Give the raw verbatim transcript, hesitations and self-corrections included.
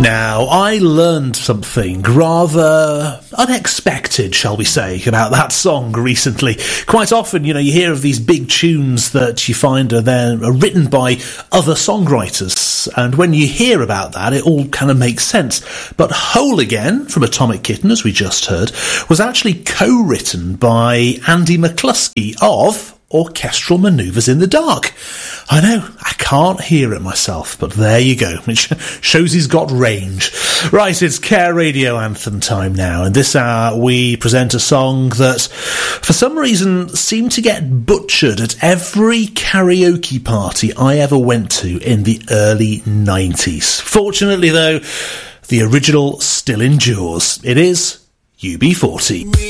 Now, I learned something rather unexpected, shall we say, about that song recently. Quite often, you know, you hear of these big tunes that you find are then are written by other songwriters, and when you hear about that, it all kind of makes sense. But Whole Again, from Atomic Kitten, as we just heard, was actually co-written by Andy McCluskey of Orchestral Manoeuvres in the Dark. I know, I can't hear it myself, but there you go. It shows he's got range. Right, it's Care Radio Anthem time now, and this hour we present a song that, for some reason, seemed to get butchered at every karaoke party I ever went to in the early nineties. Fortunately, though, the original still endures. It is U B forty.